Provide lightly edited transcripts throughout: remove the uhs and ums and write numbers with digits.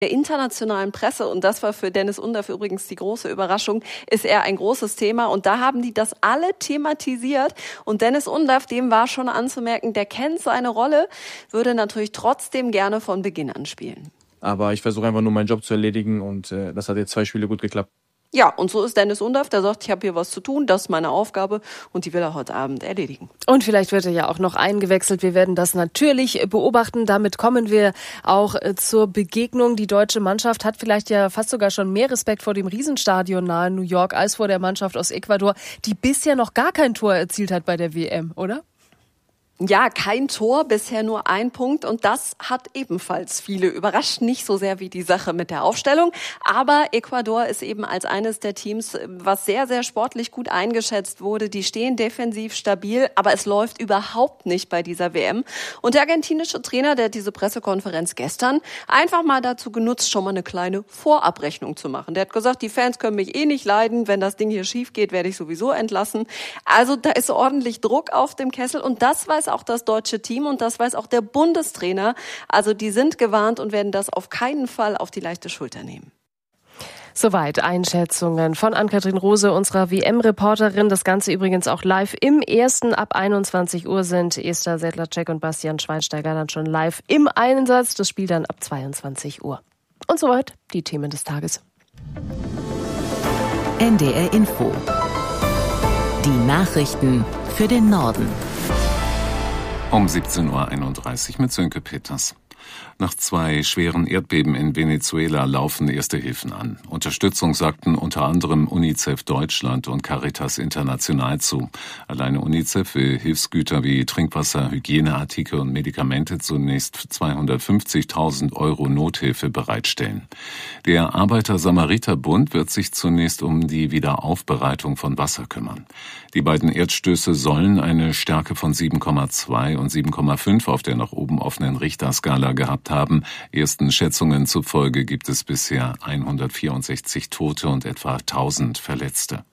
der internationalen Presse, und das war für Dennis Undaff übrigens die große Überraschung, ist er ein großes Thema. Und da haben die das alle thematisiert. Und Dennis Undaff, dem war schon anzumerken, der kennt seine Rolle, würde natürlich trotzdem gerne von Beginn an spielen. Aber ich versuche einfach nur meinen Job zu erledigen und das hat jetzt 2 Spiele gut geklappt. Ja, und so ist Dennis Undaff, der sagt, ich habe hier was zu tun, das ist meine Aufgabe und die will er heute Abend erledigen. Und vielleicht wird er ja auch noch eingewechselt. Wir werden das natürlich beobachten. Damit kommen wir auch zur Begegnung. Die deutsche Mannschaft hat vielleicht ja fast sogar schon mehr Respekt vor dem Riesenstadion nahe New York als vor der Mannschaft aus Ecuador, die bisher noch gar kein Tor erzielt hat bei der WM, oder? Ja, kein Tor, bisher nur 1 Punkt und das hat ebenfalls viele überrascht, nicht so sehr wie die Sache mit der Aufstellung, aber Ecuador ist eben als eines der Teams, was sehr, sehr sportlich gut eingeschätzt wurde. Die stehen defensiv stabil, aber es läuft überhaupt nicht bei dieser WM. Und der argentinische Trainer, der hat diese Pressekonferenz gestern einfach mal dazu genutzt, schon mal eine kleine Vorabrechnung zu machen. Der hat gesagt, die Fans können mich eh nicht leiden, wenn das Ding hier schief geht, werde ich sowieso entlassen. Also da ist ordentlich Druck auf dem Kessel und das weiß auch das deutsche Team und das weiß auch der Bundestrainer. Also die sind gewarnt und werden das auf keinen Fall auf die leichte Schulter nehmen. Soweit Einschätzungen von Ann-Kathrin Rose, unserer WM-Reporterin. Das Ganze übrigens auch live im Ersten. Ab 21 Uhr sind Esther Sedlacek und Bastian Schweinsteiger dann schon live im Einsatz. Das Spiel dann ab 22 Uhr. Und soweit die Themen des Tages. NDR Info. Die Nachrichten für den Norden. Um 17.31 Uhr mit Sönke Peters. Nach 2 schweren Erdbeben in Venezuela laufen erste Hilfen an. Unterstützung sagten unter anderem UNICEF Deutschland und Caritas International zu. Alleine UNICEF will Hilfsgüter wie Trinkwasser, Hygieneartikel und Medikamente zunächst 250.000 € Nothilfe bereitstellen. Der Arbeiter-Samariter-Bund wird sich zunächst um die Wiederaufbereitung von Wasser kümmern. Die beiden Erdstöße sollen eine Stärke von 7,2 und 7,5 auf der nach oben offenen Richterskala gehabt haben. Ersten Schätzungen zufolge gibt es bisher 164 Tote und etwa 1000 Verletzte.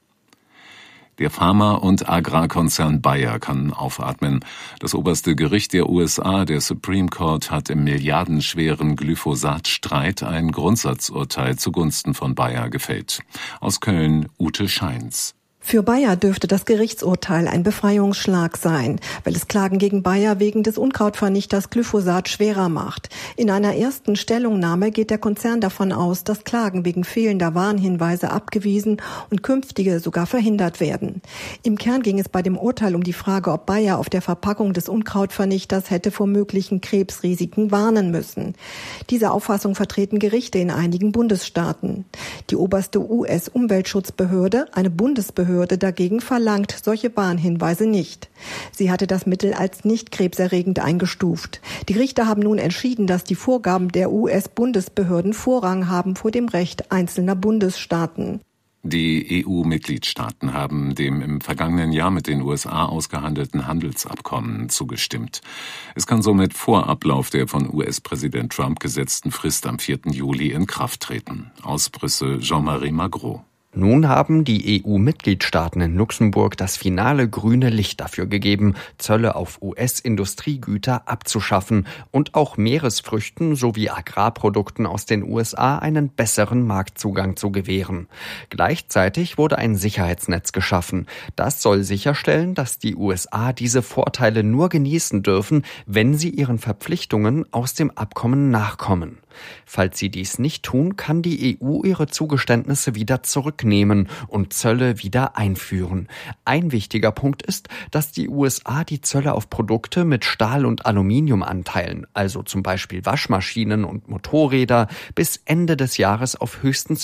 Der Pharma- und Agrarkonzern Bayer kann aufatmen. Das oberste Gericht der USA, der Supreme Court, hat im milliardenschweren Glyphosat-Streit ein Grundsatzurteil zugunsten von Bayer gefällt. Aus Köln, Ute Scheins. Für Bayer dürfte das Gerichtsurteil ein Befreiungsschlag sein, weil es Klagen gegen Bayer wegen des Unkrautvernichters Glyphosat schwerer macht. In einer ersten Stellungnahme geht der Konzern davon aus, dass Klagen wegen fehlender Warnhinweise abgewiesen und künftige sogar verhindert werden. Im Kern ging es bei dem Urteil um die Frage, ob Bayer auf der Verpackung des Unkrautvernichters hätte vor möglichen Krebsrisiken warnen müssen. Diese Auffassung vertreten Gerichte in einigen Bundesstaaten. Die oberste US-Umweltschutzbehörde, eine Bundesbehörde, dagegen verlangt solche Warnhinweise nicht. Sie hatte das Mittel als nicht krebserregend eingestuft. Die Richter haben nun entschieden, dass die Vorgaben der US-Bundesbehörden Vorrang haben vor dem Recht einzelner Bundesstaaten. Die EU-Mitgliedstaaten haben dem im vergangenen Jahr mit den USA ausgehandelten Handelsabkommen zugestimmt. Es kann somit vor Ablauf der von US-Präsident Trump gesetzten Frist am 4. Juli in Kraft treten. Aus Brüssel Jean-Marie Magro. Nun haben die EU-Mitgliedstaaten in Luxemburg das finale grüne Licht dafür gegeben, Zölle auf US-Industriegüter abzuschaffen und auch Meeresfrüchten sowie Agrarprodukten aus den USA einen besseren Marktzugang zu gewähren. Gleichzeitig wurde ein Sicherheitsnetz geschaffen. Das soll sicherstellen, dass die USA diese Vorteile nur genießen dürfen, wenn sie ihren Verpflichtungen aus dem Abkommen nachkommen. Falls sie dies nicht tun, kann die EU ihre Zugeständnisse wieder zurücknehmen und Zölle wieder einführen. Ein wichtiger Punkt ist, dass die USA die Zölle auf Produkte mit Stahl- und Aluminiumanteilen, also zum Beispiel Waschmaschinen und Motorräder, bis Ende des Jahres auf höchstens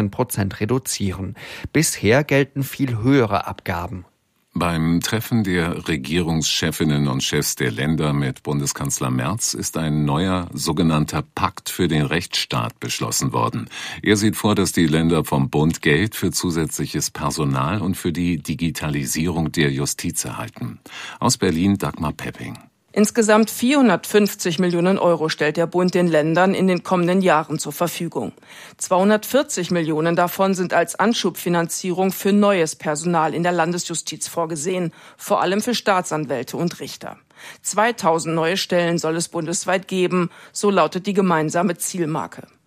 15% reduzieren. Bisher gelten viel höhere Abgaben. Beim Treffen der Regierungschefinnen und Chefs der Länder mit Bundeskanzler Merz ist ein neuer sogenannter Pakt für den Rechtsstaat beschlossen worden. Er sieht vor, dass die Länder vom Bund Geld für zusätzliches Personal und für die Digitalisierung der Justiz erhalten. Aus Berlin Dagmar Pepping. Insgesamt 450 Millionen € stellt der Bund den Ländern in den kommenden Jahren zur Verfügung. 240 Millionen davon sind als Anschubfinanzierung für neues Personal in der Landesjustiz vorgesehen, vor allem für Staatsanwälte und Richter. 2000 neue Stellen soll es bundesweit geben, so lautet die gemeinsame Zielmarke.